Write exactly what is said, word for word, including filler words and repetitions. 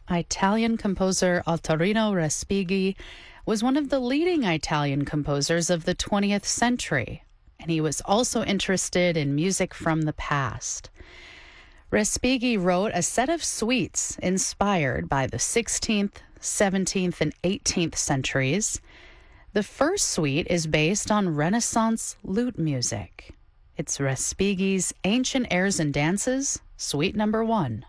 Italian composer Ottorino Respighi was one of the leading Italian composers of the twentieth century, and he was also interested in music from the past. Respighi wrote a set of suites inspired by the sixteenth, seventeenth, and eighteenth centuries. The first suite is based on Renaissance lute music. It's Respighi's Ancient Airs and Dances, Suite Number One.